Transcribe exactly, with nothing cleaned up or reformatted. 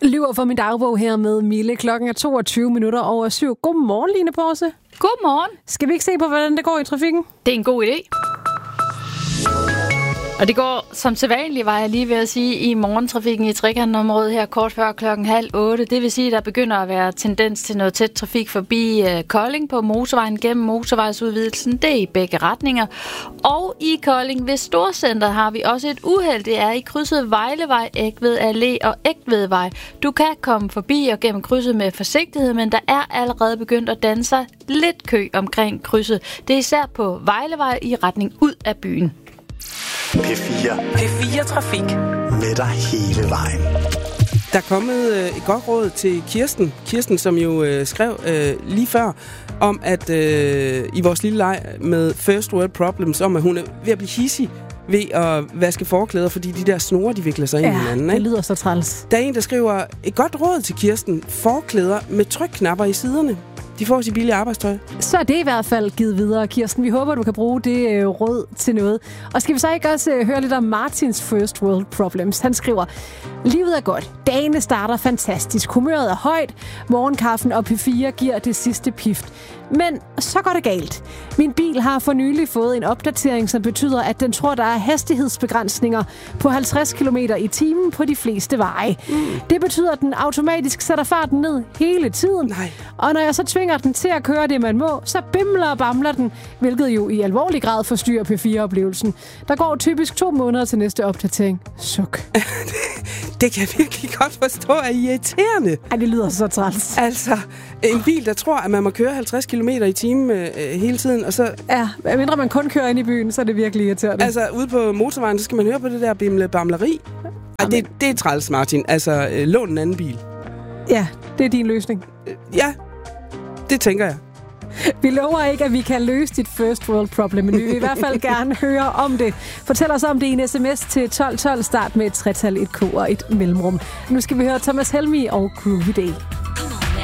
Lyver for min dagbog her med Mille. Klokken er toogtyve minutter over syv. Godmorgen, Line Porse. Godmorgen. Skal vi ikke se på, hvordan det går i trafikken? Det er en god idé. Og det går som sædvanligt, var jeg lige ved at sige, i morgentrafikken i trekantområdet her kort før klokken halv otte. Det vil sige, at der begynder at være tendens til noget tæt trafik forbi uh, Kolding på motorvejen gennem motorvejsudvidelsen. Det er i begge retninger. Og i Kolding ved Storcenteret har vi også et uheld. Det er i krydset Vejlevej, Ægved Allé og Ægvedvej. Du kan komme forbi og gennem krydset med forsigtighed, men der er allerede begyndt at danne sig lidt kø omkring krydset. Det er især på Vejlevej i retning ud af byen. P fire. P fire Trafik. Med dig hele vejen. Der er kommet øh, et godt råd til Kirsten. Kirsten, som jo øh, skrev øh, lige før, om at øh, i vores lille leg med First World Problems, om at hun er ved at blive hissig ved at vaske forklæder, fordi de der snore, de vikler sig ind i Ja, hinanden. det Ikke? lyder så træls. Der er en, der skriver et godt råd til Kirsten. Forklæder med trykknapper i siderne. De får sit billige arbejdstøj. Så er det i hvert fald givet videre, Kirsten. Vi håber, du kan bruge det øh, råd til noget. Og skal vi så ikke også øh, høre lidt om Martins First World Problems? Han skriver, livet er godt. Dagene starter fantastisk. Humøret er højt. Morgenkaffen og P fire giver det sidste pift. Men så går det galt. Min bil har for nylig fået en opdatering, som betyder, at den tror, der er hastighedsbegrænsninger på halvtreds kilometer i timen på de fleste veje. Mm. Det betyder, at den automatisk sætter farten ned hele tiden. Nej. Og når jeg så tvinger den til at køre det, man må, så bimler og bamler den, hvilket jo i alvorlig grad forstyrrer P fire-oplevelsen. Der går typisk to måneder til næste opdatering. Suk. Det kan jeg virkelig godt forstå er irriterende. Ej, det lyder så træls. Altså, en bil, der tror, at man må køre halvtreds kilometer i timen øh, hele tiden, og så... Ja, mindre man kun kører ind i byen, så er det virkelig irriterende. Altså, ude på motorvejen, så skal man høre på det der bimle-bamleri. Ej, det, det er træls, Martin. Altså, øh, lån en anden bil. Ja, det er din løsning. Øh, ja, det tænker jeg. Vi lover ikke, at vi kan løse dit first world problem, men vi vil i hvert fald gerne høre om det. Fortæl os om det i en sms til tolv tolv. Start med et tretal, et K og et mellemrum. Nu skal vi høre Thomas Helmig og Groovy Day.